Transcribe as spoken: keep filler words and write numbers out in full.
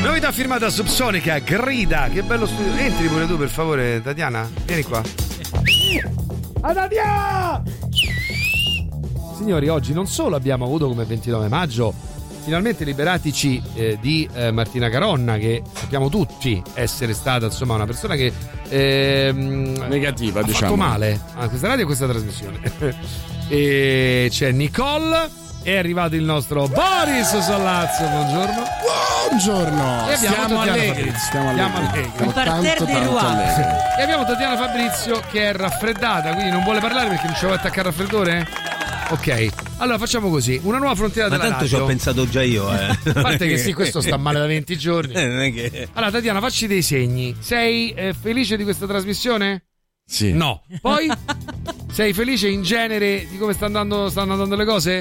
Novità firmata Subsonica, Grida. Che bello studio. Entri pure tu per favore, Tatiana. Vieni qua. Ah, Tatiana! Signori, oggi non solo abbiamo avuto come ventinove maggio finalmente liberatici eh, di eh, Martina Caronna, che sappiamo tutti essere stata insomma una persona che ehm, negativa, ha diciamo, fatto male a questa radio e a questa trasmissione. E c'è Nicole, è arrivato il nostro Boris Sollazzo, buongiorno. Buongiorno. E abbiamo stiamo Tatiana allegri, Fabrizio. stiamo allegri. allegri. Stiamo tanto, tanto allegri. E abbiamo Tatiana Fabrizio che è raffreddata, quindi non vuole parlare perché non ci vuole attaccare il raffreddore? Ok, allora facciamo così, una nuova frontiera Ma della tanto radio. ci ho pensato già io, eh. A parte che sì, questo sta male da venti giorni. Eh, non è che... Allora Tatiana, facci dei segni. Sei eh, felice di questa trasmissione? Sì. No. Poi? Sei felice in genere di come stanno andando, stanno andando le cose?